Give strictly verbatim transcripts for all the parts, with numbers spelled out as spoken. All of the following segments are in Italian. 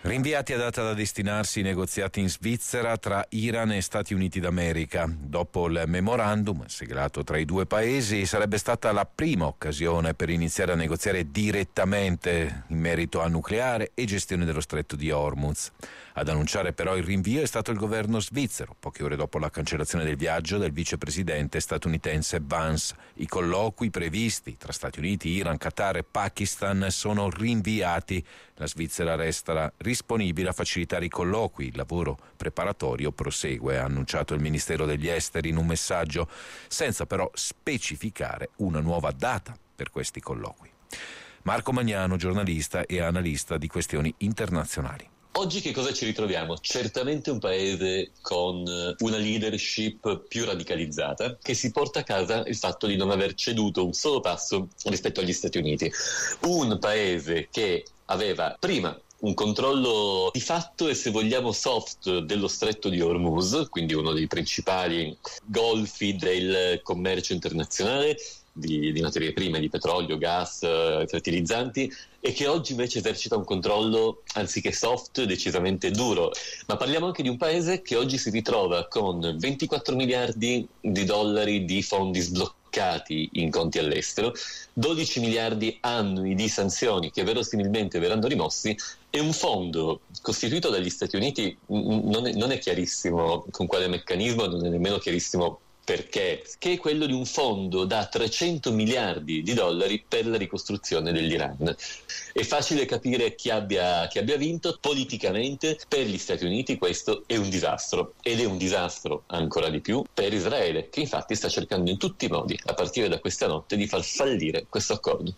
Rinviati a data da destinarsi i negoziati in Svizzera tra Iran e Stati Uniti d'America. Dopo il memorandum siglato tra i due paesi, sarebbe stata la prima occasione per iniziare a negoziare direttamente in merito a nucleare e gestione dello stretto di Hormuz. Ad annunciare però il rinvio è stato il governo svizzero, poche ore dopo la cancellazione del viaggio del vicepresidente statunitense Vance. I colloqui previsti tra Stati Uniti, Iran, Qatar e Pakistan sono rinviati. La Svizzera resta disponibile a facilitare i colloqui. Il lavoro preparatorio prosegue, ha annunciato il Ministero degli Esteri in un messaggio, senza però specificare una nuova data per questi colloqui. Marco Magnano, giornalista e analista di questioni internazionali. Oggi che cosa ci ritroviamo? Certamente un paese con una leadership più radicalizzata, che si porta a casa il fatto di non aver ceduto un solo passo rispetto agli Stati Uniti. Un paese che aveva prima un controllo di fatto e, se vogliamo, soft dello stretto di Hormuz, quindi uno dei principali golfi del commercio internazionale di, di materie prime, di petrolio, gas, fertilizzanti, e che oggi invece esercita un controllo, anziché soft, decisamente duro. Ma parliamo anche di un paese che oggi si ritrova con ventiquattro miliardi di dollari di fondi sbloccati in conti all'estero, dodici miliardi annui di sanzioni che verosimilmente verranno rimossi, e un fondo costituito dagli Stati Uniti non è, non è chiarissimo con quale meccanismo, non è nemmeno chiarissimo perché, che è quello di un fondo da trecento miliardi di dollari per la ricostruzione dell'Iran. È facile capire chi abbia, chi abbia vinto. Politicamente per gli Stati Uniti questo è un disastro, ed è un disastro ancora di più per Israele, che infatti sta cercando in tutti i modi, a partire da questa notte, di far fallire questo accordo.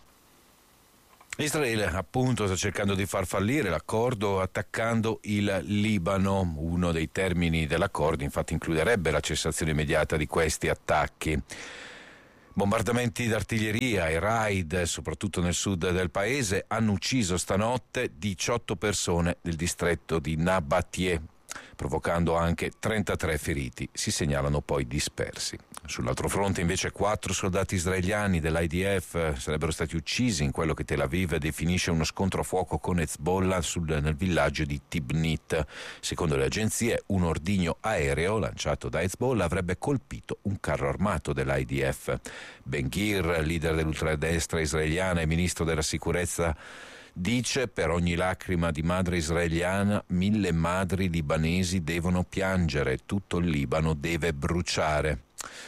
Israele appunto sta cercando di far fallire l'accordo attaccando il Libano. Uno dei termini dell'accordo infatti includerebbe la cessazione immediata di questi attacchi. Bombardamenti d'artiglieria e raid, soprattutto nel sud del paese, hanno ucciso stanotte diciotto persone nel distretto di Nabatie, provocando anche trentatré feriti. Si segnalano poi dispersi. Sull'altro fronte invece quattro soldati israeliani dell'I D F sarebbero stati uccisi in quello che Tel Aviv definisce uno scontro a fuoco con Hezbollah sul, nel villaggio di Tibnit. Secondo le agenzie, un ordigno aereo lanciato da Hezbollah avrebbe colpito un carro armato dell'I D F. Ben-Gvir, leader dell'ultradestra israeliana e ministro della sicurezza, dice: per ogni lacrima di madre israeliana mille madri libanesi devono piangere, tutto il Libano deve bruciare.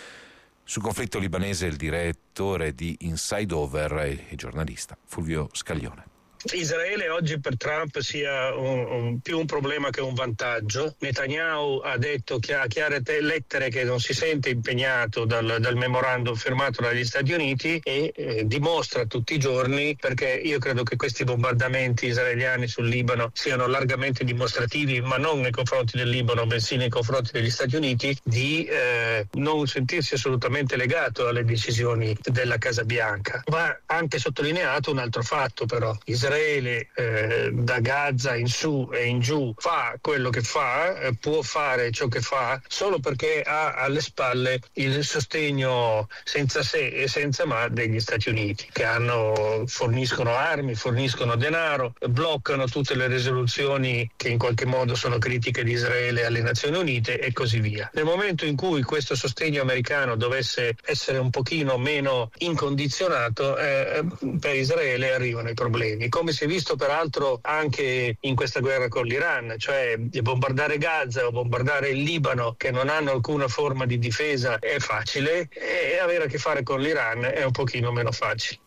Sul conflitto libanese il direttore di Inside Over e giornalista Fulvio Scaglione. Israele oggi per Trump sia un, un, più un problema che un vantaggio. Netanyahu ha detto a chiare te, lettere che non si sente impegnato dal, dal memorandum firmato dagli Stati Uniti e eh, dimostra tutti i giorni, perché io credo che questi bombardamenti israeliani sul Libano siano largamente dimostrativi, ma non nei confronti del Libano bensì nei confronti degli Stati Uniti, di eh, non sentirsi assolutamente legato alle decisioni della Casa Bianca. Va anche sottolineato un altro fatto però: Israele Eh, da Gaza in su e in giù fa quello che fa, eh, può fare ciò che fa solo perché ha alle spalle il sostegno senza se e senza ma degli Stati Uniti, che hanno, forniscono armi, forniscono denaro, bloccano tutte le risoluzioni che in qualche modo sono critiche di Israele alle Nazioni Unite e così via. Nel momento in cui questo sostegno americano dovesse essere un pochino meno incondizionato, eh, per Israele arrivano i problemi, come si è visto peraltro anche in questa guerra con l'Iran, cioè bombardare Gaza o bombardare il Libano, che non hanno alcuna forma di difesa, è facile, e avere a che fare con l'Iran è un pochino meno facile.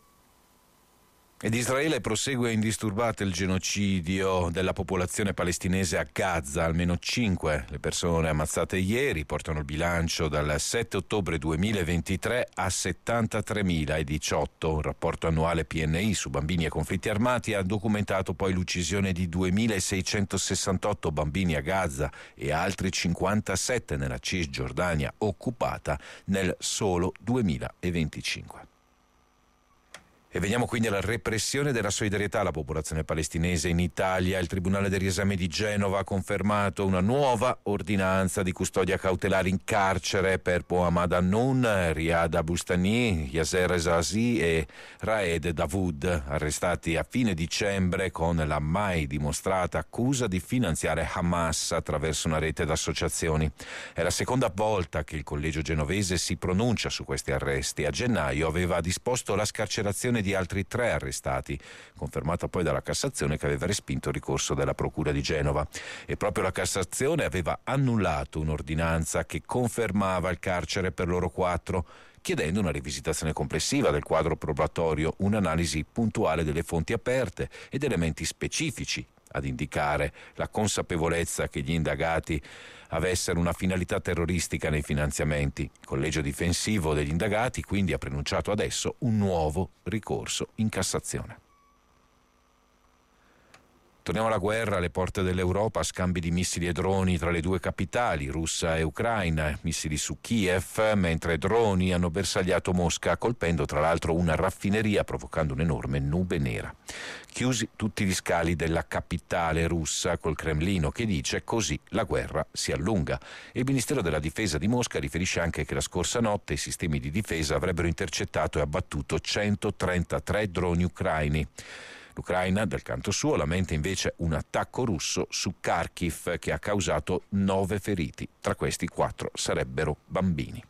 Ed Israele prosegue indisturbata il genocidio della popolazione palestinese a Gaza. Almeno cinque le persone ammazzate ieri portano il bilancio dal sette ottobre duemilaventitré a settantatremiladiciotto. Un rapporto annuale P N I su bambini e conflitti armati ha documentato poi l'uccisione di duemilaseicentosessantotto bambini a Gaza e altri cinquantasette nella Cisgiordania occupata nel solo duemilaventicinque. E veniamo quindi alla repressione della solidarietà alla popolazione palestinese in Italia. Il Tribunale del riesame di Genova ha confermato una nuova ordinanza di custodia cautelare in carcere per Mohammad Hannoun, Riyad Abustani, Yasser Zazi e Raed Dawood, arrestati a fine dicembre con la mai dimostrata accusa di finanziare Hamas attraverso una rete d'associazioni. È la seconda volta che il collegio genovese si pronuncia su questi arresti. A gennaio aveva disposto la scarcerazione di altri tre arrestati, confermata poi dalla Cassazione che aveva respinto il ricorso della Procura di Genova. E proprio la Cassazione aveva annullato un'ordinanza che confermava il carcere per loro quattro, chiedendo una rivisitazione complessiva del quadro probatorio, un'analisi puntuale delle fonti aperte ed elementi specifici ad indicare la consapevolezza che gli indagati avessero una finalità terroristica nei finanziamenti. Il collegio difensivo degli indagati quindi ha preannunciato adesso un nuovo ricorso in Cassazione. Torniamo alla guerra, alle porte dell'Europa, scambi di missili e droni tra le due capitali, Russia e Ucraina, missili su Kiev, mentre droni hanno bersagliato Mosca, colpendo tra l'altro una raffineria, provocando un'enorme nube nera. Chiusi tutti gli scali della capitale russa, col Cremlino che dice così la guerra si allunga. E il Ministero della Difesa di Mosca riferisce anche che la scorsa notte i sistemi di difesa avrebbero intercettato e abbattuto centotrentatré droni ucraini. L'Ucraina, dal canto suo, lamenta invece un attacco russo su Kharkiv che ha causato nove feriti. Tra questi quattro sarebbero bambini.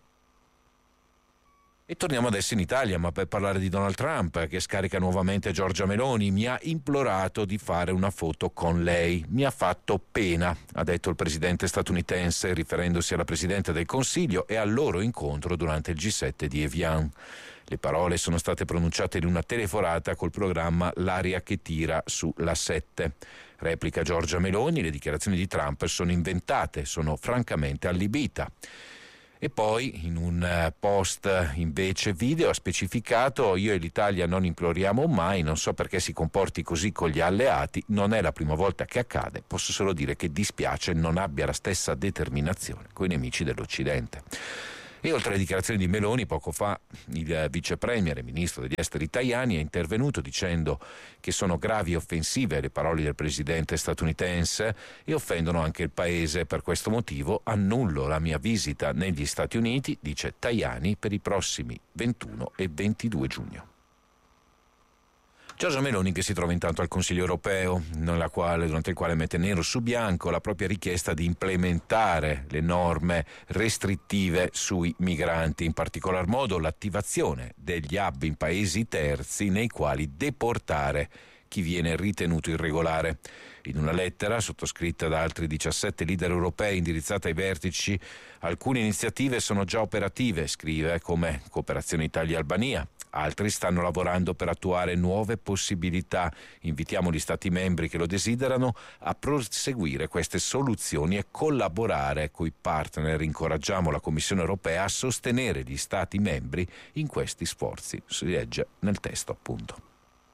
E torniamo adesso in Italia, ma per parlare di Donald Trump, che scarica nuovamente Giorgia Meloni. Mi ha implorato di fare una foto con lei. Mi ha fatto pena, ha detto il presidente statunitense, riferendosi alla Presidente del Consiglio e al loro incontro durante il G sette di Evian. Le parole sono state pronunciate in una telefonata col programma L'aria che tira su La sette. Replica Giorgia Meloni, le dichiarazioni di Trump sono inventate, sono francamente allibita. E poi in un post invece video ha specificato: io e l'Italia non imploriamo mai, non so perché si comporti così con gli alleati, non è la prima volta che accade, posso solo dire che dispiace non abbia la stessa determinazione con i nemici dell'Occidente. E oltre alle dichiarazioni di Meloni, poco fa il vice premier e ministro degli esteri Tajani è intervenuto dicendo che sono gravi e offensive le parole del presidente statunitense e offendono anche il paese. Per questo motivo annullo la mia visita negli Stati Uniti, dice Tajani, per i prossimi ventuno e ventidue giugno. Giorgia Meloni che si trova intanto al Consiglio europeo, nella quale, durante il quale mette nero su bianco la propria richiesta di implementare le norme restrittive sui migranti, in particolar modo l'attivazione degli hub in paesi terzi nei quali deportare chi viene ritenuto irregolare. In una lettera sottoscritta da altri diciassette leader europei indirizzata ai vertici, alcune iniziative sono già operative, scrive, come Cooperazione Italia-Albania. Altri stanno lavorando per attuare nuove possibilità. Invitiamo gli Stati membri che lo desiderano a proseguire queste soluzioni e collaborare coi partner. Incoraggiamo la Commissione europea a sostenere gli Stati membri in questi sforzi. Si legge nel testo, appunto.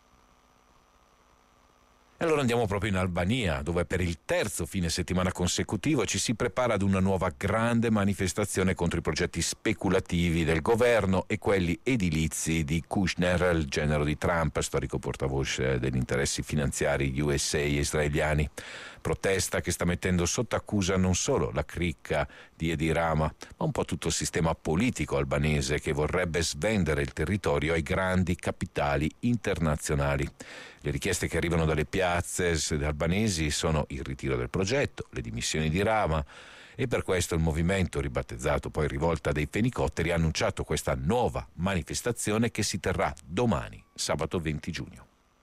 E allora andiamo proprio in Albania, dove per il terzo fine settimana consecutivo ci si prepara ad una nuova grande manifestazione contro i progetti speculativi del governo e quelli edilizi di Kushner, il genero di Trump, storico portavoce degli interessi finanziari U S A israeliani. Protesta che sta mettendo sotto accusa non solo la cricca di Edi Rama, ma un po' tutto il sistema politico albanese che vorrebbe svendere il territorio ai grandi capitali internazionali. Le richieste che arrivano dalle piazze albanesi sono il ritiro del progetto, le dimissioni di Rama, e per questo il movimento, ribattezzato poi Rivolta dei Fenicotteri, ha annunciato questa nuova manifestazione che si terrà domani, sabato venti giugno.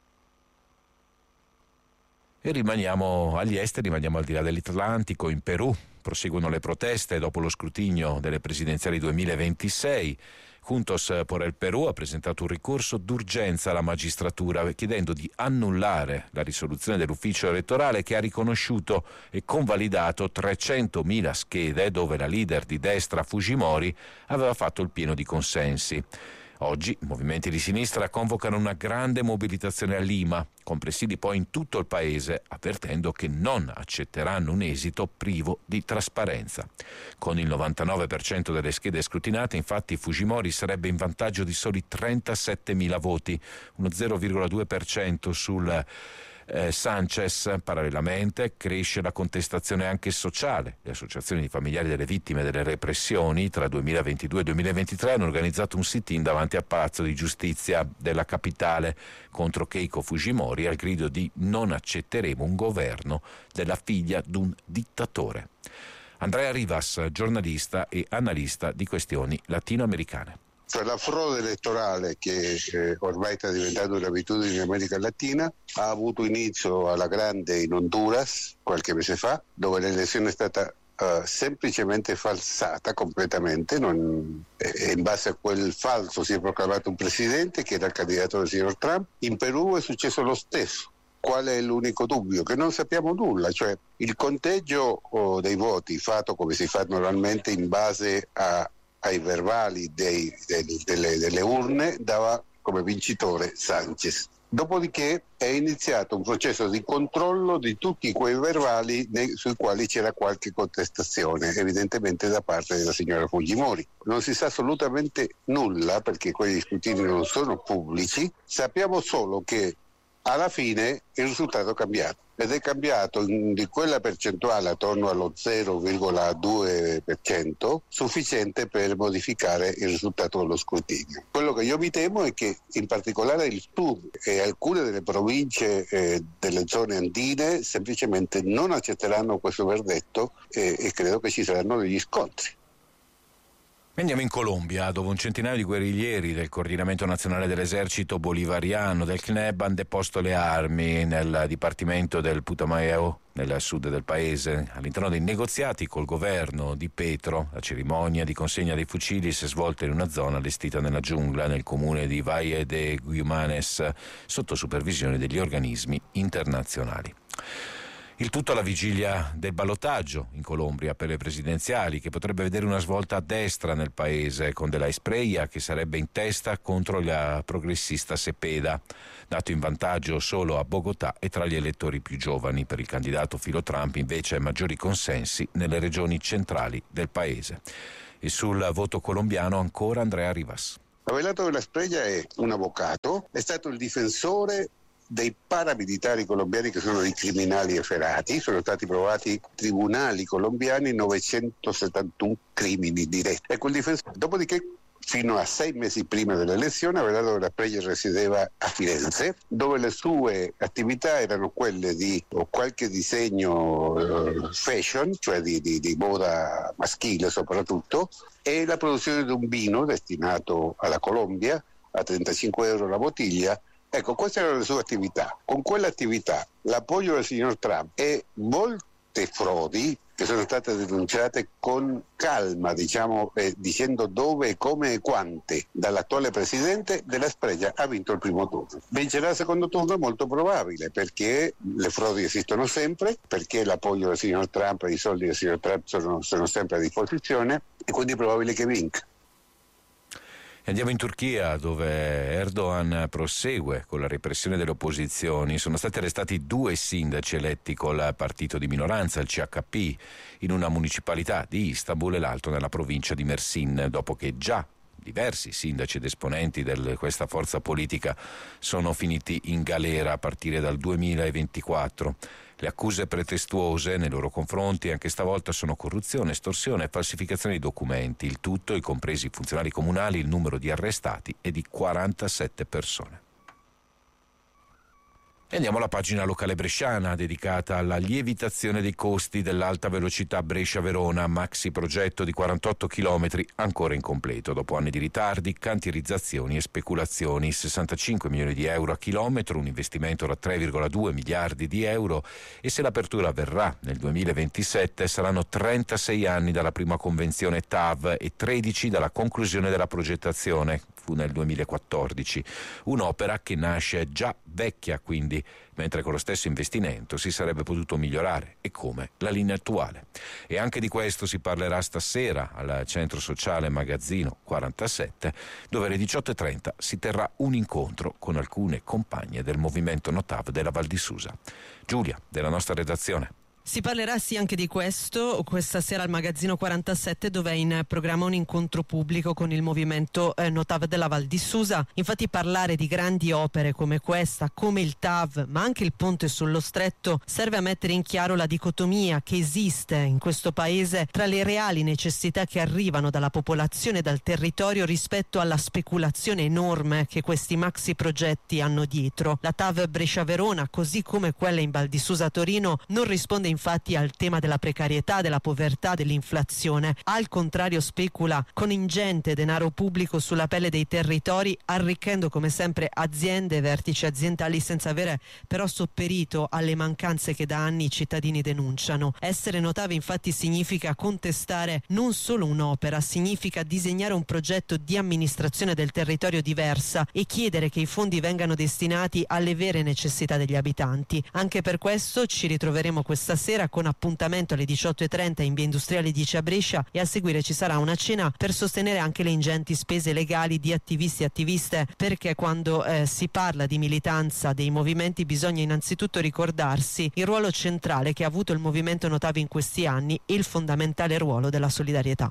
E rimaniamo agli esteri, rimaniamo al di là dell'Atlantico, in Perù. Proseguono le proteste dopo lo scrutinio delle presidenziali duemilaventisei. Juntos por el Perú ha presentato un ricorso d'urgenza alla magistratura chiedendo di annullare la risoluzione dell'ufficio elettorale che ha riconosciuto e convalidato trecentomila schede dove la leader di destra Fujimori aveva fatto il pieno di consensi. Oggi movimenti di sinistra convocano una grande mobilitazione a Lima, con presidi poi in tutto il paese, avvertendo che non accetteranno un esito privo di trasparenza. Con il novantanove per cento delle schede scrutinate, infatti, Fujimori sarebbe in vantaggio di soli trentasettemila voti, uno zero virgola due per cento sul Eh, Sanchez. Parallelamente cresce la contestazione anche sociale. Le associazioni di familiari delle vittime delle repressioni tra duemilaventidue e duemilaventitré hanno organizzato un sit-in davanti al Palazzo di Giustizia della capitale contro Keiko Fujimori al grido di "non accetteremo un governo della figlia d'un dittatore". Andrea Rivas, giornalista e analista di questioni latinoamericane. Cioè la frode elettorale, che eh, ormai sta diventando un'abitudine in America Latina, ha avuto inizio alla grande in Honduras qualche mese fa, dove l'elezione è stata uh, semplicemente falsata completamente, non, eh, in base a quel falso si è proclamato un presidente che era il candidato del signor Trump. In Perù è successo lo stesso. Qual è l'unico dubbio? Che non sappiamo nulla, cioè il conteggio oh, dei voti fatto come si fa normalmente in base a ai verbali dei, dei, delle, delle urne dava come vincitore Sanchez. Dopodiché è iniziato un processo di controllo di tutti quei verbali nei, sui quali c'era qualche contestazione, evidentemente da parte della signora Fujimori. Non si sa assolutamente nulla perché quegli scrutini non sono pubblici, sappiamo solo che alla fine il risultato è cambiato ed è cambiato in, di quella percentuale attorno allo zero virgola due per cento, sufficiente per modificare il risultato dello scrutinio. Quello che io mi temo è che in particolare il sud e alcune delle province eh, delle zone andine semplicemente non accetteranno questo verdetto e, e credo che ci saranno degli scontri. Andiamo in Colombia, dove un centinaio di guerriglieri del Coordinamento Nazionale dell'Esercito Bolivariano del C N E B hanno deposto le armi nel dipartimento del Putumayo, nel sud del paese, all'interno dei negoziati col governo di Petro. La cerimonia di consegna dei fucili si è svolta in una zona allestita nella giungla nel comune di Valle de Guimanes, sotto supervisione degli organismi internazionali. Il tutto alla vigilia del ballottaggio in Colombia per le presidenziali, che potrebbe vedere una svolta a destra nel paese, con De la Espriella che sarebbe in testa contro la progressista Cepeda, dato in vantaggio solo a Bogotà e tra gli elettori più giovani. Per il candidato filo Trump invece maggiori consensi nelle regioni centrali del paese. E sul voto colombiano ancora Andrea Rivas. Abelardo De la Espriella è un avvocato, è stato il difensore dei paramilitari colombiani che sono dei criminali efferati. Sono stati provati tribunali colombiani novecentosettantuno crimini diretti. Ecco il difensore. Dopodiché, fino a sei mesi prima dell'elezione, Abelardo De la Espriella risiedeva a Firenze, dove le sue attività erano quelle di qualche disegno uh, fashion, cioè di, di, di moda maschile soprattutto, e la produzione di un vino destinato alla Colombia a trentacinque euro la bottiglia. Ecco, queste erano le sue attività. Con quell'attività, l'appoggio del signor Trump e molte frodi che sono state denunciate con calma, diciamo, eh, dicendo dove, come e quante, dall'attuale presidente, De la Espriella ha vinto il primo turno. Vincerà il secondo turno? È molto probabile, perché le frodi esistono sempre, perché l'appoggio del signor Trump e i soldi del signor Trump sono, sono sempre a disposizione, e quindi è probabile che vinca. Andiamo in Turchia, dove Erdogan prosegue con la repressione delle opposizioni. Sono stati arrestati due sindaci eletti col partito di minoranza, il C H P, in una municipalità di Istanbul e l'altro nella provincia di Mersin, dopo che già diversi sindaci ed esponenti di questa forza politica sono finiti in galera a partire dal duemilaventiquattro. Le accuse pretestuose nei loro confronti anche stavolta sono corruzione, estorsione e falsificazione di documenti. Il tutto, compresi i funzionari comunali, il numero di arrestati è di quarantasette persone. E andiamo alla pagina locale bresciana, dedicata alla lievitazione dei costi dell'alta velocità Brescia-Verona, maxi progetto di quarantotto chilometri ancora incompleto. Dopo anni di ritardi, cantierizzazioni e speculazioni, sessantacinque milioni di euro a chilometro, un investimento da tre virgola due miliardi di euro, e se l'apertura avverrà nel duemilaventisette saranno trentasei anni dalla prima convenzione T A V e tredici dalla conclusione della progettazione, fu nel duemilaquattordici, un'opera che nasce già vecchia quindi, mentre con lo stesso investimento si sarebbe potuto migliorare, e come la linea attuale. E anche di questo si parlerà stasera al centro sociale Magazzino quarantasette, dove alle diciotto e trenta si terrà un incontro con alcune compagne del movimento Notav della Val di Susa. Giulia, della nostra redazione. Si parlerà sì anche di questo questa sera al Magazzino quarantasette, dove è in programma un incontro pubblico con il movimento eh, Notav della Val di Susa. Infatti parlare di grandi opere come questa, come il T A V, ma anche il ponte sullo Stretto, serve a mettere in chiaro la dicotomia che esiste in questo paese tra le reali necessità che arrivano dalla popolazione e dal territorio rispetto alla speculazione enorme che questi maxi progetti hanno dietro. La T A V Brescia-Verona, così come quella in Val di Susa Torino, non risponde infatti al tema della precarietà, della povertà, dell'inflazione. Al contrario specula con ingente denaro pubblico sulla pelle dei territori, arricchendo come sempre aziende e vertici aziendali senza avere però sopperito alle mancanze che da anni i cittadini denunciano. Essere Notav infatti significa contestare non solo un'opera, significa disegnare un progetto di amministrazione del territorio diversa e chiedere che i fondi vengano destinati alle vere necessità degli abitanti. Anche per questo ci ritroveremo questa sera con appuntamento alle diciotto e trenta in via Industriale dieci a Brescia, e a seguire ci sarà una cena per sostenere anche le ingenti spese legali di attivisti e attiviste, perché quando eh, si parla di militanza dei movimenti bisogna innanzitutto ricordarsi il ruolo centrale che ha avuto il movimento Notav in questi anni e il fondamentale ruolo della solidarietà.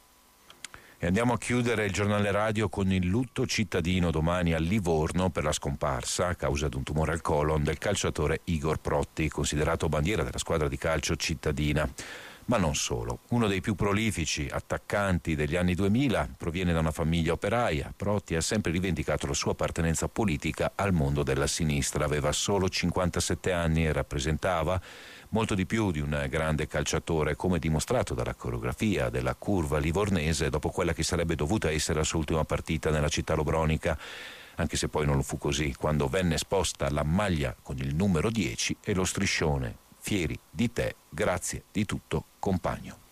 E andiamo a chiudere il giornale radio con il lutto cittadino domani a Livorno per la scomparsa, a causa di un tumore al colon, del calciatore Igor Protti, considerato bandiera della squadra di calcio cittadina. Ma non solo. Uno dei più prolifici attaccanti degli anni duemila proviene da una famiglia operaia. Protti ha sempre rivendicato la sua appartenenza politica al mondo della sinistra. Aveva solo cinquantasette anni e rappresentava molto di più di un grande calciatore, come dimostrato dalla coreografia della curva livornese dopo quella che sarebbe dovuta essere la sua ultima partita nella città lobronica, anche se poi non lo fu così, quando venne esposta la maglia con il numero dieci e lo striscione "Fieri di te, grazie di tutto, compagno".